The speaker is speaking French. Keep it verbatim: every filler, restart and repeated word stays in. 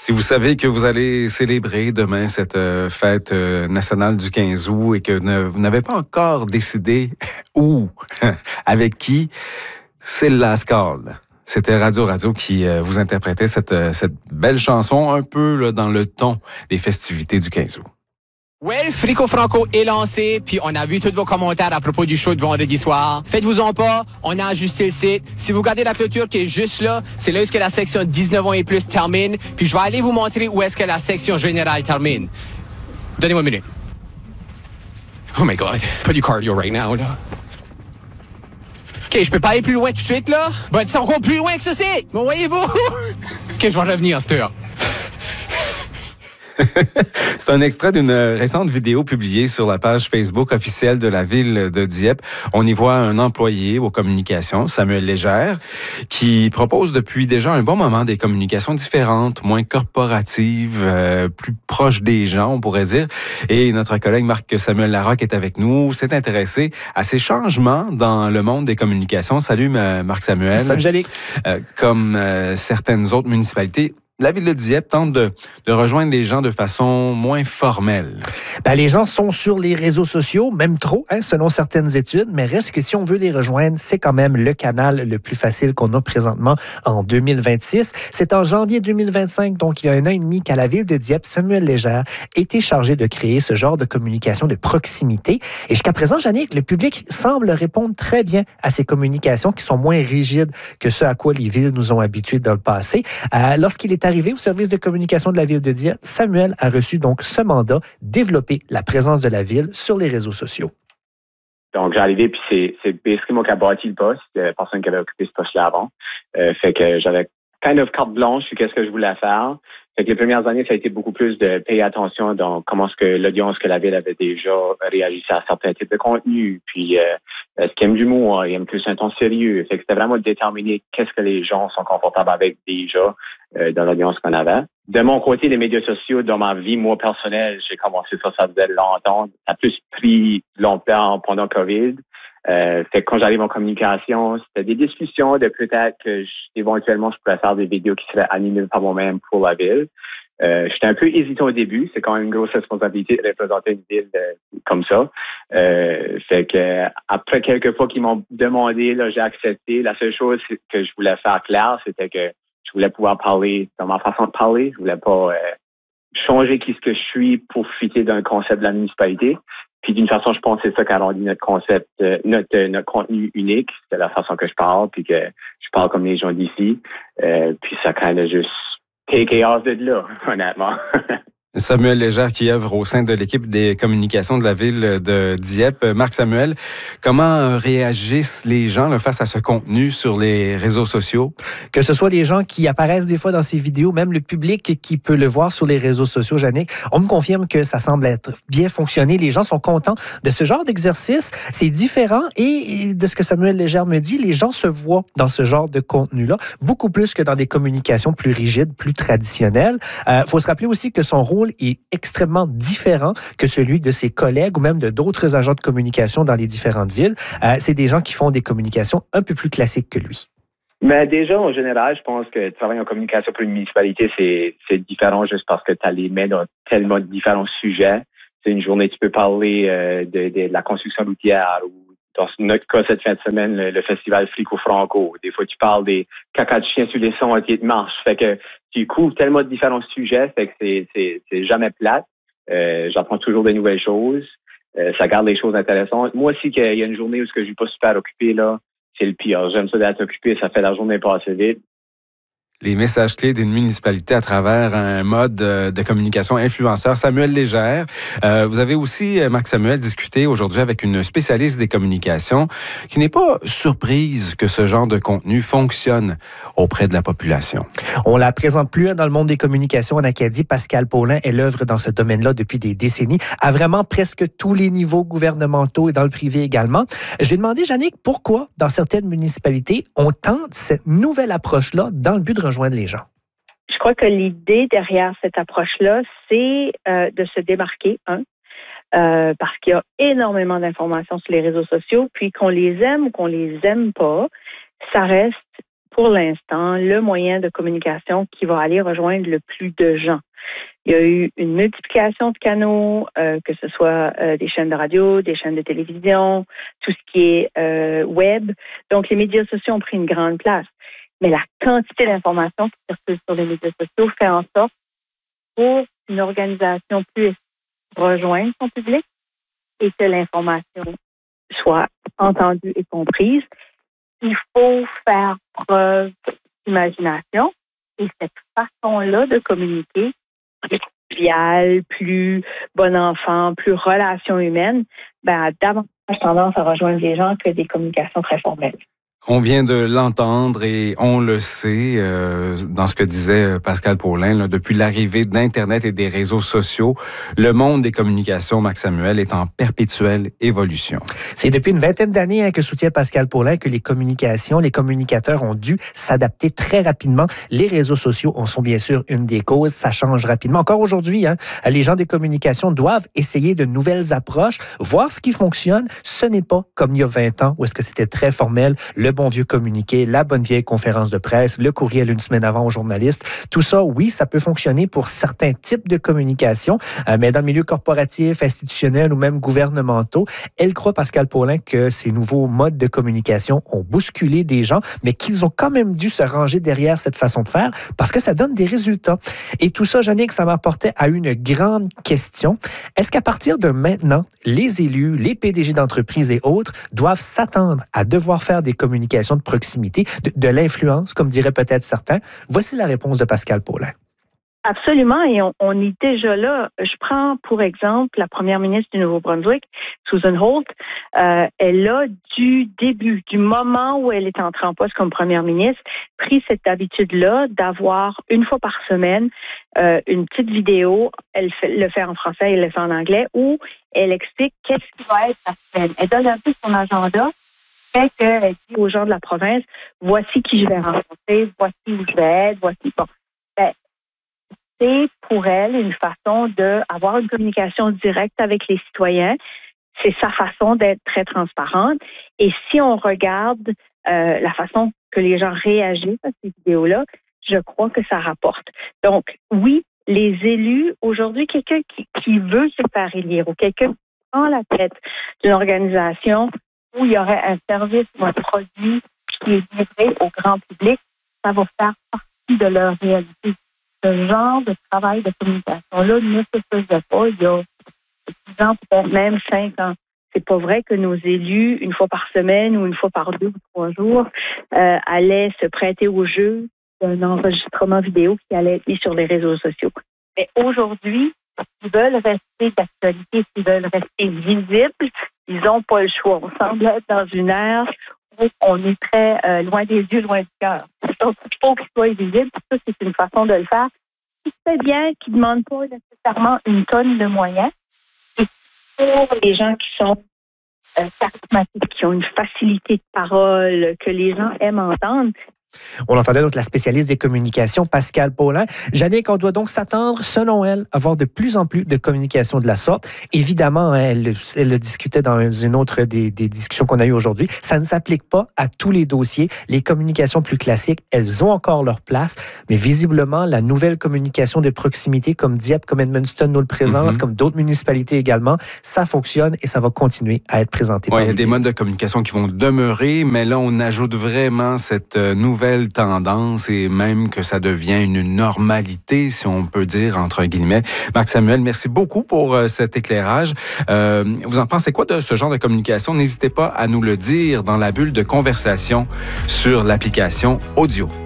Si vous savez que vous allez célébrer demain cette euh, fête euh, nationale du quinze août et que ne, vous n'avez pas encore décidé où, avec qui, c'est le last call. C'était Radio Radio qui euh, vous interprétait cette, euh, cette belle chanson un peu là, dans le ton des festivités du quinze août. Well, Frico Franco est lancé, puis on a vu tous vos commentaires à propos du show de vendredi soir. Faites-vous-en pas, on a ajusté le site. Si vous regardez la clôture qui est juste là, c'est là où est-ce que la section dix-neuf ans et plus termine, puis je vais aller vous montrer où est-ce que la section générale termine. Donnez-moi une minute. Oh my God, pas du cardio right now, là. OK, je peux pas aller plus loin tout de suite, là? Ben, c'est encore plus loin que ceci! Bon, voyez-vous? OK, je vais revenir à cette heure. C'est un extrait d'une récente vidéo publiée sur la page Facebook officielle de la ville de Dieppe. On y voit un employé aux communications, Samuel Légère, qui propose depuis déjà un bon moment des communications différentes, moins corporatives, euh, plus proches des gens, on pourrait dire. Et notre collègue Marc-Samuel Larocque est avec nous, s'est intéressé à ces changements dans le monde des communications. Salut Marc-Samuel. Salut Jalik. Euh, comme euh, certaines autres municipalités, la ville de Dieppe tente de, de rejoindre les gens de façon moins formelle. Ben, les gens sont sur les réseaux sociaux, même trop, hein, selon certaines études, mais reste que si on veut les rejoindre, c'est quand même le canal le plus facile qu'on a présentement en deux mille vingt-six. C'est en janvier deux mille vingt-cinq, donc il y a un an et demi, qu'à la ville de Dieppe, Samuel Légère était chargé de créer ce genre de communication de proximité. Et jusqu'à présent, Jannick, le public semble répondre très bien à ces communications qui sont moins rigides que ce à quoi les villes nous ont habitués dans le passé. Euh, lorsqu'il est arrivé au service de communication de la ville de Dieppe, Samuel a reçu donc ce mandat, développer la présence de la ville sur les réseaux sociaux. Donc, j'ai arrivé, puis c'est, c'est basically moi qui a bâti le poste, la personne qui avait occupé ce poste-là avant. Euh, fait que j'avais kind of carte blanche sur qu'est-ce que je voulais faire. Fait que les premières années, ça a été beaucoup plus de payer attention dans comment est-ce que l'audience que la ville avait déjà réagi à certains types de contenus. Puis, euh, est-ce qu'ils aiment de l'humour, ils aiment plus un ton sérieux. Fait que c'était vraiment de déterminer qu'est-ce que les gens sont confortables avec déjà euh, dans l'audience qu'on avait. De mon côté, les médias sociaux, dans ma vie, moi, personnelle, j'ai commencé ça, ça faisait longtemps. Ça a plus pris longtemps pendant COVID. Euh, fait que quand j'arrive en communication, c'était des discussions de peut-être que je, éventuellement je pourrais faire des vidéos qui seraient animées par moi-même pour la ville. Euh, j'étais un peu hésitant au début. C'est quand même une grosse responsabilité de représenter une ville euh, comme ça. Euh, fait que après quelques fois qu'ils m'ont demandé, là, j'ai accepté. La seule chose que je voulais faire clair, c'était que je voulais pouvoir parler dans ma façon de parler. Je voulais pas euh, changer qui ce que je suis pour fitter d'un concept de la municipalité. Puis d'une façon, je pense que c'est ça qu'a rendu notre concept, euh, notre, euh, notre contenu unique. C'est la façon que je parle, puis que je parle comme les gens d'ici. Euh, puis ça kind of juste take off de là, honnêtement. Samuel Légère qui œuvre au sein de l'équipe des communications de la ville de Dieppe. Marc-Samuel, comment réagissent les gens là, face à ce contenu sur les réseaux sociaux? Que ce soit les gens qui apparaissent des fois dans ces vidéos, même le public qui peut le voir sur les réseaux sociaux, Jannick, on me confirme que ça semble être bien fonctionné. Les gens sont contents de ce genre d'exercice. C'est différent et de ce que Samuel Légère me dit, les gens se voient dans ce genre de contenu-là, beaucoup plus que dans des communications plus rigides, plus traditionnelles. Il euh, faut se rappeler aussi que son rôle est extrêmement différent que celui de ses collègues ou même de d'autres agents de communication dans les différentes villes. Euh, c'est des gens qui font des communications un peu plus classiques que lui. Mais déjà, en général, je pense que travailler en communication pour une municipalité, c'est, c'est différent juste parce que tu as les mains dans tellement de différents sujets. C'est une journée, tu peux parler euh, de, de, de la construction routière ou dans notre cas, cette fin de semaine, le, le festival Frico Franco. Des fois, tu parles des caca de chiens sur les sentiers de marche. Fait que tu couvres tellement de différents sujets, fait que c'est, c'est, c'est jamais plate. Euh, j'apprends toujours de nouvelles choses. Euh, ça garde les choses intéressantes. Moi aussi, qu'il y a une journée où je suis pas super occupé, là, c'est le pire. J'aime ça d'être occupé, ça fait la journée passer vite. Les messages clés d'une municipalité à travers un mode de communication influenceur. Samuel Légère, euh, vous avez aussi, Marc-Samuel, discuté aujourd'hui avec une spécialiste des communications qui n'est pas surprise que ce genre de contenu fonctionne auprès de la population. On la présente plus dans le monde des communications en Acadie. Pascal Paulin, elle œuvre dans ce domaine-là depuis des décennies, à vraiment presque tous les niveaux gouvernementaux et dans le privé également. Je vais demander, Jannick, pourquoi dans certaines municipalités, on tente cette nouvelle approche-là dans le but de rejoindre les gens? Je crois que l'idée derrière cette approche-là, c'est euh, de se démarquer, un, euh, parce qu'il y a énormément d'informations sur les réseaux sociaux, puis qu'on les aime ou qu'on les aime pas, ça reste pour l'instant, le moyen de communication qui va aller rejoindre le plus de gens. Il y a eu une multiplication de canaux, euh, que ce soit euh, des chaînes de radio, des chaînes de télévision, tout ce qui est euh, web. Donc, les médias sociaux ont pris une grande place. Mais la quantité d'informations qui circulent sur les médias sociaux fait en sorte pour une organisation puisse rejoindre son public et que l'information soit entendue et comprise, il faut faire preuve d'imagination et cette façon-là de communiquer plus conviviale, plus bon enfant, plus relation humaine, ben, a davantage tendance à rejoindre les gens que des communications très formelles. On vient de l'entendre et on le sait euh, dans ce que disait Pascal Paulin, là, depuis l'arrivée d'Internet et des réseaux sociaux, le monde des communications, Marc Samuel, est en perpétuelle évolution. C'est depuis une vingtaine d'années hein, que soutient Pascal Paulin que les communications, les communicateurs ont dû s'adapter très rapidement. Les réseaux sociaux en sont bien sûr une des causes. Ça change rapidement. Encore aujourd'hui, hein, les gens des communications doivent essayer de nouvelles approches, voir ce qui fonctionne. Ce n'est pas comme il y a vingt ans où est-ce que c'était très formel. Le bon vieux communiqué, la bonne vieille conférence de presse, le courriel une semaine avant aux journalistes. Tout ça, oui, ça peut fonctionner pour certains types de communication, euh, mais dans le milieu corporatif, institutionnel ou même gouvernementaux, elle croit, Pascal Paulin, que ces nouveaux modes de communication ont bousculé des gens, mais qu'ils ont quand même dû se ranger derrière cette façon de faire parce que ça donne des résultats. Et tout ça, Jannick, ça m'apportait à une grande question. Est-ce qu'à partir de maintenant, les élus, les P D G d'entreprises et autres doivent s'attendre à devoir faire des communications de proximité, de, de l'influence, comme diraient peut-être certains? Voici la réponse de Pascal Paulin. Absolument, et on, on est déjà là. Je prends pour exemple la première ministre du Nouveau-Brunswick, Susan Holt. Euh, elle a du début, du moment où elle est entrée en poste comme première ministre, pris cette habitude-là d'avoir une fois par semaine euh, une petite vidéo. Elle fait, le fait en français, elle le fait en anglais, où elle explique qu'est-ce qui va être la semaine. Elle donne un peu son agenda. Fait qu'elle dit aux gens de la province, voici qui je vais rencontrer, voici où je vais être, voici bon. Ben, c'est pour elle une façon d'avoir une communication directe avec les citoyens. C'est sa façon d'être très transparente. Et si on regarde euh, la façon que les gens réagissent à ces vidéos-là, je crois que ça rapporte. Donc, oui, les élus, aujourd'hui, quelqu'un qui, qui veut se faire élire ou quelqu'un qui prend la tête d'une organisation où il y aurait un service ou un produit qui est livré au grand public, ça va faire partie de leur réalité. Ce genre de travail de communication-là ne se faisait pas il y a dix ans, peut-être même cinq ans. C'est pas vrai que nos élus, une fois par semaine ou une fois par deux ou trois jours, euh, allaient se prêter au jeu d'un enregistrement vidéo qui allait être mis sur les réseaux sociaux. Mais aujourd'hui, s'ils veulent rester d'actualité, s'ils veulent rester visibles, ils n'ont pas le choix. On semble être dans une ère où on est très euh, loin des yeux, loin du cœur. Donc, il faut qu'ils soient visibles. Ça, c'est une façon de le faire. C'est bien qu'ils ne demandent pas nécessairement une tonne de moyens. Et pour les gens qui sont euh, charismatiques, qui ont une facilité de parole, que les gens aiment entendre, On entendait donc la spécialiste des communications, Pascal Paulin. Jannick, on doit donc s'attendre, selon elle, à voir de plus en plus de communications de la sorte. Évidemment, hein, elle, elle le discutait dans une autre des, des discussions qu'on a eues aujourd'hui. Ça ne s'applique pas à tous les dossiers. Les communications plus classiques, elles ont encore leur place, mais visiblement, la nouvelle communication de proximité, comme Dieppe, comme Edmundston nous le présente, mm-hmm. comme d'autres municipalités également, ça fonctionne et ça va continuer à être présenté. Oui, il y a des modes de communication qui vont demeurer, mais là, on ajoute vraiment cette nouvelle tendance et même que ça devient une normalité, si on peut dire, entre guillemets. Marc Samuel, merci beaucoup pour euh, cet éclairage. Euh, vous en pensez quoi de ce genre de communication? N'hésitez pas à nous le dire dans la bulle de conversation sur l'application audio.